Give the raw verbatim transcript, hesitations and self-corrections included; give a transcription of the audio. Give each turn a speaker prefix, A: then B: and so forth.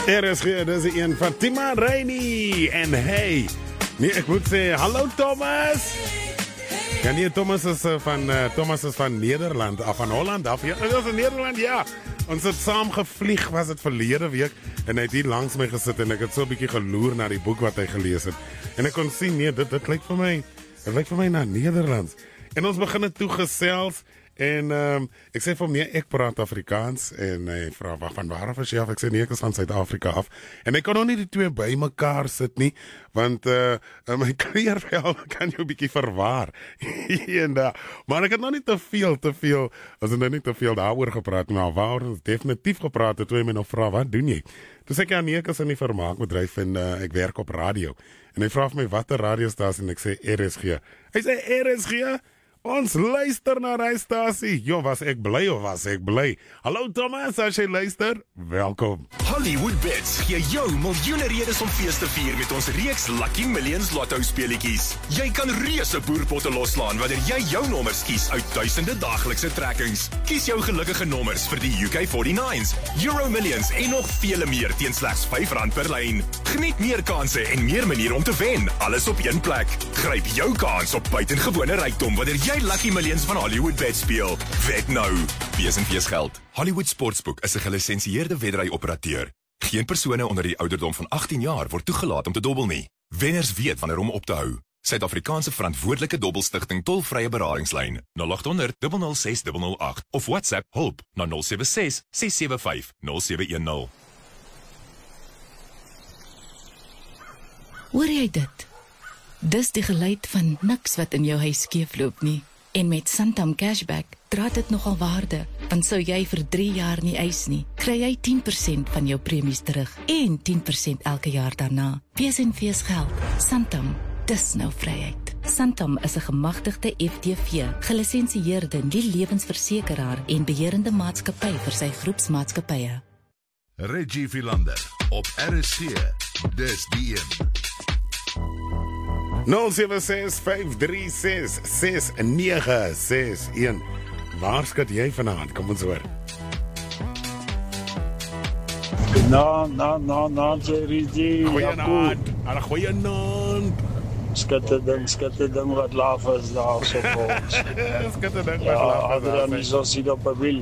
A: Er is hier, dis die een Fatima Reini. En hey, nee, ek moet sê, hallo Thomas. Ja nee, Thomas is uh, van uh, Thomas is van Nederland, af van Holland af. Ja, dit is in Nederland, ja. Ons het saam gevlieg, was het verlede week. En hy het hier langs my gesit en ek het so 'n bietjie geloer na die boek wat hy gelees het. En ek kon sien, nee, dit, dit lyk vir my, dit lyk vir my na Nederlands. En ons begin het toe gesels. En um, ek sê vir hom, nee, ek praat Afrikaans. En hy vra, van waar af is jy af? Ek sê, nee, ek is van Suid-Afrika af. En ek kan nog nie die twee by mekaar sit nie, want uh, my kleurvel kan jou 'n bietjie verwaar. en, uh, maar ek het nog nie te veel, te veel, as ek nou nie te veel daaroor gepraat, maar waar ons definitief gepraat het, toe hy my nog vra, wat doen jy? Toe sê ek, ja, nee, ek is in die vermaakbedryf en uh, ek werk op radio. En hy vra vir my, wat 'n radiostasie? En ek sê, R S G. Hy sê, R S G? Ons luister na die stasie. Jo, was ek bly of was ek bly? Hallo Thomas, as jy luister, welkom.
B: Hollywood Bets gee jou miljoene redes om fees te vier met ons reeks Lucky Millions Lotto speletjies. Jy kan reuse boerpotte loslaan wanneer jy jou nommers kies uit duisende daaglikse trekkings. Kies jou gelukkige nommers vir die U K forty-nines, Euro Millions en nog vele meer teen slegs vyf rand per lyn. Geniet meer kansse en meer maniere om te wen, alles op een plek. Gryp jou kans op buitengewone rykdom wanneer jy Lucky Millions van Hollywood Bet speel. Wet nou. Wees en wees geld. Hollywood Sportsbook is 'n gelisensieerde wedry-operateur. Geen persone onder die ouderdom van agttien jaar word toegelaat om te dobbel nie. Wenners weet wanneer om op te hou. Suid-Afrikaanse verantwoordelike dobbelstigting tolvrye beradingslyn nul agt honderd, nul nul ses, nul nul agt of WhatsApp hulp na nul sewe ses, ses sewe vyf, nul sewe een nul.
C: Hoor jy dit? Dis die geluid van niks wat in jou huis skeefloop nie. En met Santam Cashback dra dit nogal waarde, want sou jy vir drie jaar nie eis nie, kry jy ten persent van jou premies terug en ten persent elke jaar daarna. Wees en wees geld. Santam, dis nou vryheid. Santam is 'n gemagtigde F D V, gelisensieerde nie-lewensversekeraar en beheerende maatskappy vir sy groepsmaatskappye.
D: Reggie Philander op R S G. Dis die een.
A: nul sewe ses, vyf drie ses, ses nege ses een. Waar skat jy vanaand? Kom ons hoor.
E: Na, na, na, na, Jerry.
A: Goeienaand. Alle goeienaand.
E: Skitte ding, skitte ding wat laaf is daar so vol.
A: Skitte ding wat
E: Ja,
A: laaf is
E: Adrian
A: daar.
E: is al sien op 'n wiel.